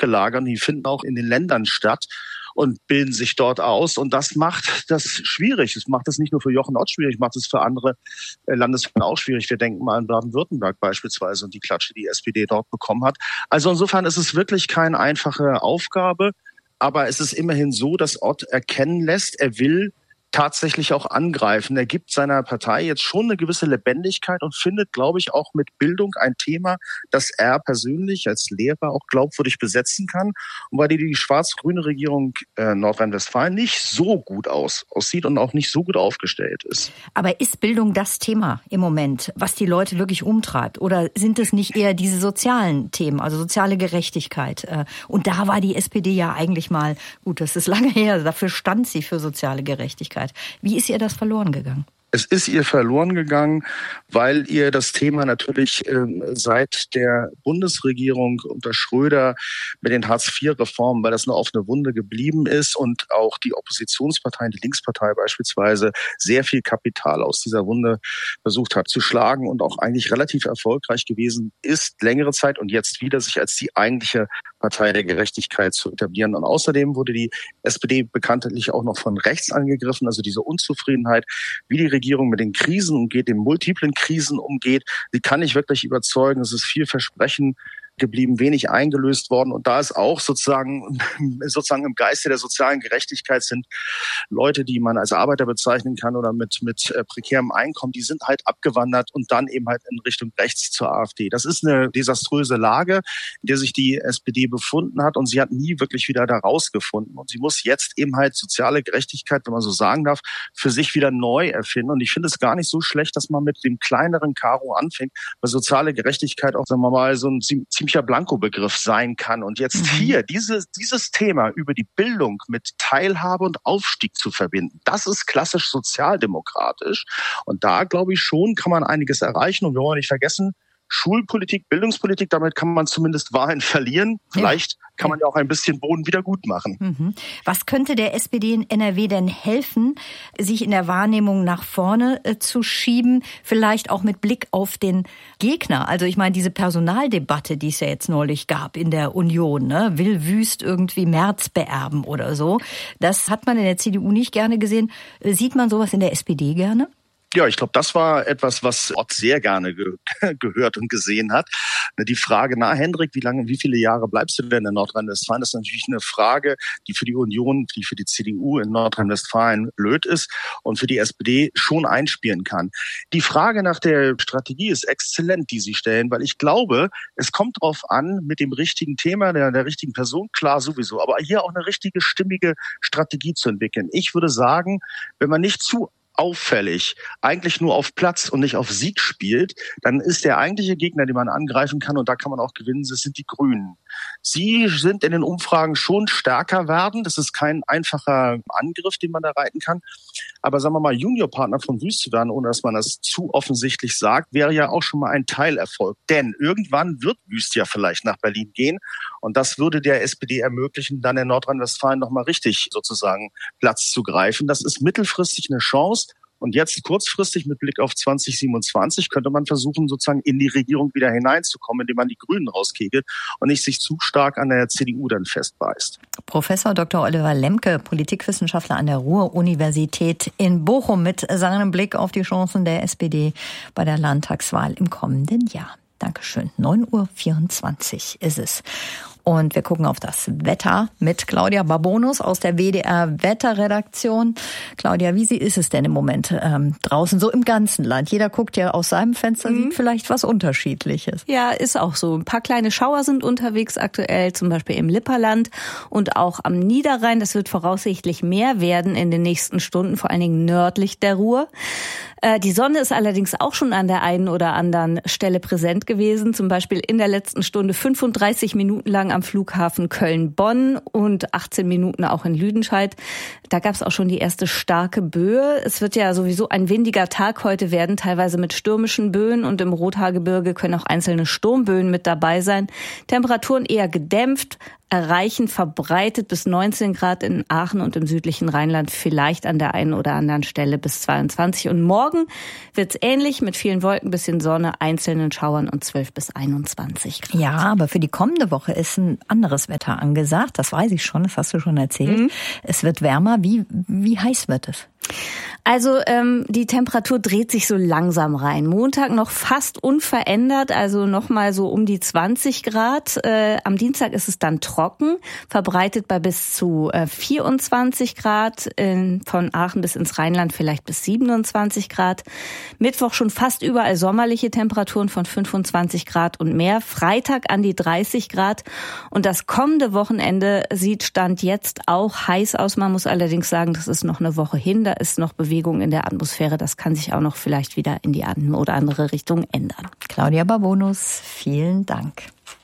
ausgelagert und die finden auch in den Ländern statt und bilden sich dort aus. Und das macht das schwierig. Es macht es nicht nur für Jochen Ott schwierig, macht es für andere Landesverbände auch schwierig. Wir denken mal an Baden-Württemberg beispielsweise und die Klatsche, die SPD dort bekommen hat. Also insofern ist es wirklich keine einfache Aufgabe. Aber es ist immerhin so, dass Ott erkennen lässt, er will tatsächlich auch angreifen. Er gibt seiner Partei jetzt schon eine gewisse Lebendigkeit und findet, glaube ich, auch mit Bildung ein Thema, das er persönlich als Lehrer auch glaubwürdig besetzen kann. Und weil die schwarz-grüne Regierung Nordrhein-Westfalen nicht so gut aussieht und auch nicht so gut aufgestellt ist. Aber ist Bildung das Thema im Moment, was die Leute wirklich umtreibt? Oder sind es nicht eher diese sozialen Themen, also soziale Gerechtigkeit? Und da war die SPD ja eigentlich mal, gut, das ist lange her, dafür stand sie für soziale Gerechtigkeit. Wie ist ihr das verloren gegangen? Es ist ihr verloren gegangen, weil ihr das Thema natürlich seit der Bundesregierung unter Schröder mit den Hartz-IV-Reformen, weil das eine offene Wunde geblieben ist und auch die Oppositionsparteien, die Linkspartei beispielsweise, sehr viel Kapital aus dieser Wunde versucht hat zu schlagen und auch eigentlich relativ erfolgreich gewesen ist, längere Zeit und jetzt wieder sich als die eigentliche Partei der Gerechtigkeit zu etablieren. Und außerdem wurde die SPD bekanntlich auch noch von rechts angegriffen, also diese Unzufriedenheit, wie die Regierung mit den Krisen umgeht, den multiplen Krisen umgeht, die kann nicht wirklich überzeugen. Es ist viel Versprechen geblieben, wenig eingelöst worden. Und da ist auch sozusagen im Geiste der sozialen Gerechtigkeit sind Leute, die man als Arbeiter bezeichnen kann oder mit prekärem Einkommen, die sind halt abgewandert und dann eben halt in Richtung rechts zur AfD. Das ist eine desaströse Lage, in der sich die SPD befunden hat und sie hat nie wirklich wieder da rausgefunden. Und sie muss jetzt eben halt soziale Gerechtigkeit, wenn man so sagen darf, für sich wieder neu erfinden. Und ich finde es gar nicht so schlecht, dass man mit dem kleineren Karo anfängt, weil soziale Gerechtigkeit auch, sagen wir mal, so ein ziemlicher Blankobegriff sein kann. Und jetzt hier dieses Thema über die Bildung mit Teilhabe und Aufstieg zu verbinden, das ist klassisch sozialdemokratisch. Und da, glaube ich schon, kann man einiges erreichen. Und wir wollen nicht vergessen, Schulpolitik, Bildungspolitik, damit kann man zumindest Wahlen verlieren. Vielleicht kann man ja auch ein bisschen Boden wieder gut machen. Was könnte der SPD in NRW denn helfen, sich in der Wahrnehmung nach vorne zu schieben? Vielleicht auch mit Blick auf den Gegner. Also ich meine, diese Personaldebatte, die es ja jetzt neulich gab in der Union, ne? Will Wüst irgendwie Merz beerben oder so. Das hat man in der CDU nicht gerne gesehen. Sieht man sowas in der SPD gerne? Ja, ich glaube, das war etwas, was Ott sehr gerne gehört und gesehen hat. Die Frage, Hendrik, wie viele Jahre bleibst du denn in Nordrhein-Westfalen? Das ist natürlich eine Frage, die für die Union, die für die CDU in Nordrhein-Westfalen blöd ist und für die SPD schon einspielen kann. Die Frage nach der Strategie ist exzellent, die Sie stellen, weil ich glaube, es kommt darauf an, mit dem richtigen Thema, der richtigen Person, klar sowieso, aber hier auch eine richtige, stimmige Strategie zu entwickeln. Ich würde sagen, wenn man nicht zu auffällig eigentlich nur auf Platz und nicht auf Sieg spielt, dann ist der eigentliche Gegner, den man angreifen kann, und da kann man auch gewinnen, das sind die Grünen. Sie sind in den Umfragen schon stärker werden. Das ist kein einfacher Angriff, den man da reiten kann. Aber sagen wir mal, Juniorpartner von Wüst zu werden, ohne dass man das zu offensichtlich sagt, wäre ja auch schon mal ein Teilerfolg. Denn irgendwann wird Wüst ja vielleicht nach Berlin gehen. Und das würde der SPD ermöglichen, dann in Nordrhein-Westfalen nochmal richtig sozusagen Platz zu greifen. Das ist mittelfristig eine Chance. Und jetzt kurzfristig mit Blick auf 2027 könnte man versuchen, sozusagen in die Regierung wieder hineinzukommen, indem man die Grünen rauskegelt und nicht sich zu stark an der CDU dann festbeißt. Professor Dr. Oliver Lemke, Politikwissenschaftler an der Ruhr-Universität in Bochum, mit seinem Blick auf die Chancen der SPD bei der Landtagswahl im kommenden Jahr. Dankeschön. 9:24 ist es. Und wir gucken auf das Wetter mit Claudia Babonus aus der WDR-Wetterredaktion. Claudia, wie ist es denn im Moment draußen, so im ganzen Land? Jeder guckt ja aus seinem Fenster, sieht vielleicht was Unterschiedliches. Ja, ist auch so. Ein paar kleine Schauer sind unterwegs aktuell, zum Beispiel im Lipperland und auch am Niederrhein. Das wird voraussichtlich mehr werden in den nächsten Stunden, vor allen Dingen nördlich der Ruhr. Die Sonne ist allerdings auch schon an der einen oder anderen Stelle präsent gewesen. Zum Beispiel in der letzten Stunde 35 Minuten lang am Flughafen Köln-Bonn und 18 Minuten auch in Lüdenscheid. Da gab es auch schon die erste starke Böe. Es wird ja sowieso ein windiger Tag heute werden, teilweise mit stürmischen Böen, und im Rothaargebirge können auch einzelne Sturmböen mit dabei sein. Temperaturen eher gedämpft. erreichen, verbreitet bis 19 Grad in Aachen und im südlichen Rheinland, vielleicht an der einen oder anderen Stelle bis 22. Und morgen wird's ähnlich mit vielen Wolken, bisschen Sonne, einzelnen Schauern und 12 bis 21 Grad. Ja, aber für die kommende Woche ist ein anderes Wetter angesagt. Das weiß ich schon, das hast du schon erzählt. Es wird wärmer. Wie heiß wird es? Also die Temperatur dreht sich so langsam rein. Montag noch fast unverändert, also noch mal so um die 20 Grad. Am Dienstag ist es dann trocken, verbreitet bei bis zu 24 Grad. Von Aachen bis ins Rheinland vielleicht bis 27 Grad. Mittwoch schon fast überall sommerliche Temperaturen von 25 Grad und mehr. Freitag an die 30 Grad. Und das kommende Wochenende sieht Stand jetzt auch heiß aus. Man muss allerdings sagen, das ist noch eine Woche hin. Da ist noch Bewegung in der Atmosphäre. Das kann sich auch noch vielleicht wieder in die eine oder andere Richtung ändern. Claudia Barbonus, vielen Dank.